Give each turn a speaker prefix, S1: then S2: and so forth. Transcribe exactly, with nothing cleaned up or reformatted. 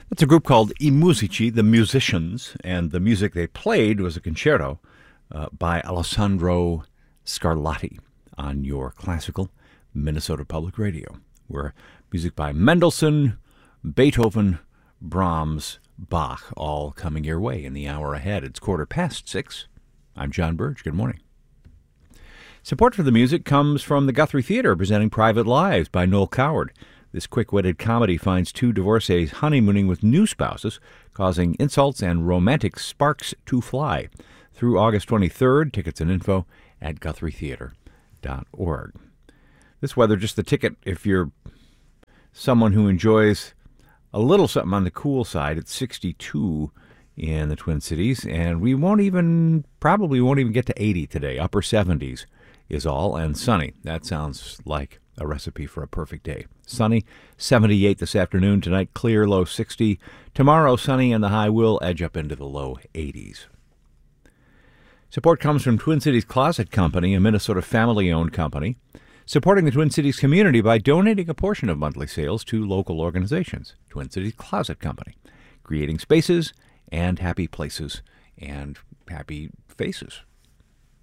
S1: That's a group called I Musici, the Musicians, and the music they played was a concerto uh, by Alessandro Scarlatti on your classical Minnesota Public Radio, where music by Mendelssohn, Beethoven, Brahms, Bach, all coming your way in the hour ahead. It's quarter past six. I'm John Burge. Good morning. Support for the music comes from the Guthrie Theater, presenting Private Lives by Noel Coward. This quick-witted comedy finds two divorcees honeymooning with new spouses, causing insults and romantic sparks to fly. Through August twenty-third, tickets and info at guthrie theater dot org. This weather, just the ticket if you're someone who enjoys a little something on the cool side. It's sixty-two in the Twin Cities, and we won't even, probably won't even get to eighty today. Upper seventies is all, and sunny. That sounds like a recipe for a perfect day. Sunny, seventy-eight this afternoon. Tonight, clear, low sixty. Tomorrow, sunny, and the high will edge up into the low eighties. Support comes from Twin Cities Closet Company, a Minnesota family-owned company, supporting the Twin Cities community by donating a portion of monthly sales to local organizations. Twin Cities Closet Company, creating spaces and happy places and happy faces.